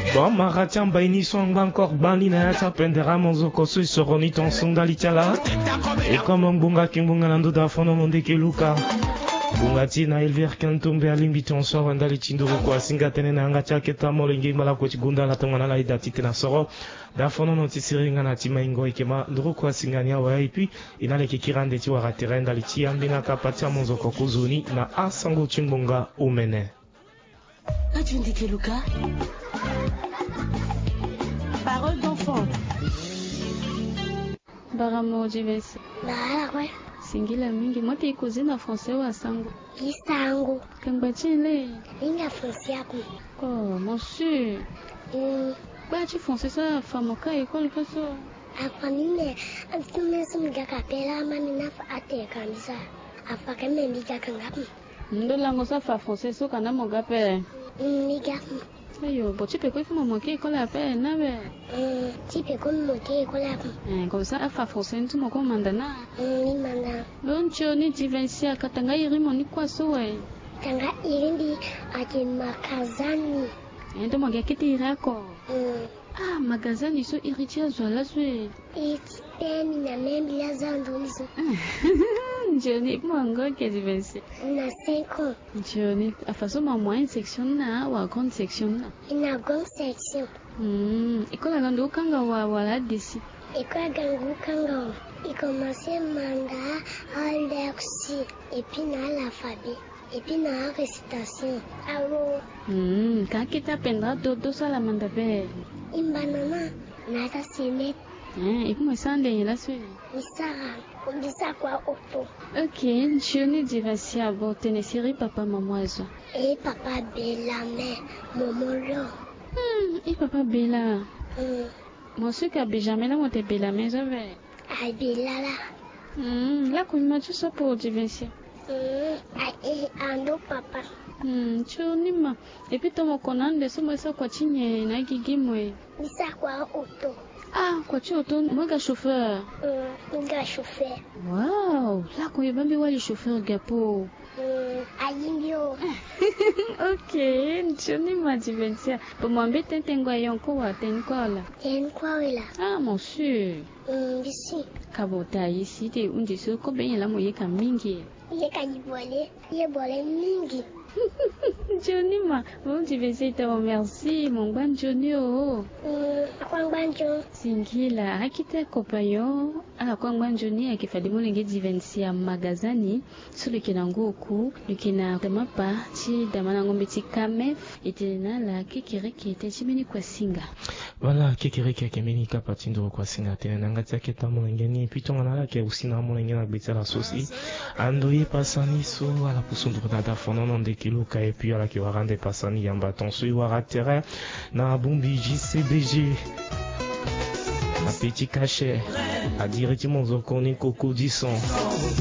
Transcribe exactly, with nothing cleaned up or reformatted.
Bon, Maratian Baini Swang Bangkok Bani na yata pendera monzoko sui soroni ton sundali chala. Et comme un bunga kimbunga nando da fono monde ke luka. Bunga tina Elvire Kantumbe alimbiti on sort andali chinduru kwa singa tene na anga chaketa molengi mala ko chigunda la tongana la idati na soro. Da fono no tisiringa na tima ingo ikema nduru kwa singania wa et puis inale kikirande ti wa raterenda li ti ambina kapatia monzoko kuzuni na asango chimbunga umene. Adjundi Keluka. Parole d'enfant. Baramo Jivesi. Bah ouais. Singila mingi mote ikozi na français wa sango. Isango. Kambachile. Inga français yako. Oh, monsieur. Mm. Ba tu français ça famoka école kaso. Afanine, antume sumga kapela manina fa ate kanisa. Afaka mendiga kangapi. Ndo lango sa fa français so kana mogape. Niga. Ayo, bo tu peux quoi faire moquer école après na be. Mm, tu peux comme moquer école après. Eh, comme ça fa français tu moko mandana. Mm, ni manda. Loncho ni Jivensia katanga iri moni kwa so we. Tanga irindi ati makazani. Endo moga kiti irako. Mm. Ah, magazani so iritia zola so. It's pen na membi ya zandulizo. Johnny, moi, que tu veux dire? On a cinq ans. Johnny, à façon ma moyenne section na ou à grande section na? On a grande section. Hmm, école à l'endroit kanga wa wala d'ici. École gangu kanga. Il commençait manda à l'exi et puis na l'alphabet et puis na récitation. Allo. Hmm, quand kita pendra dodo sa la manda be. Imbanana na ta sinet. Eh, et puis moi ça ndé la suite. Isara, on dit ça quoi auto. Ok, Johnny Divasia, bon, tenez série papa maman zo. Et papa Bella mais momolo. Hmm, et papa Bella. Hmm. Moi ce qu'a Benjamin là moi te Bella mais j'avais. Ah Bella là. Hmm, là qu'on m'a tout ça pour Divasia. Hmm, ah et ando papa. Hmm, Johnny ma. Et puis toi mon conan de ce moi ça quoi tinye na gigi moi. Dit ça quoi auto. Ah, quoi tu auto moi ga chauffeur. Hmm, nga chauffeur. Wow, là qu'on y va bien le chauffeur gapo. Hmm, ayinyo. Ok, Johnny m'a dit Vincent. Pour moi mbete tengo yonko wa tenko la. Ten quoi là? Ah, monsieur. Hmm, ici. Kabota ici te undi so ko ben la moye ka mingi. Ye kanibole, ye bole mingi. Johnny ma, bon tu veux dire te merci mon bon Johnny oh. Hmm, kwang banjo. Singila akita kopayo ala kwang Johnny akifadi mulenge Vincent magazani sulu kinango ku lukina temapa ti damana ngombe ti kamef etena la kikiriki te chimini kwa singa. Voilà, kikiriki kemeni kapati ndo kwa singa tena nangati aketa mulenge ni pitonga na la ke usina mulenge na gbetsa la sosi. Ando ye pasani so ala pusundu na da fono non de kiluka et puis ala ki warande pasani yamba tonso i waratere na bumbi J C B G. Un petit cachet à dire tu m'en koni koko disson.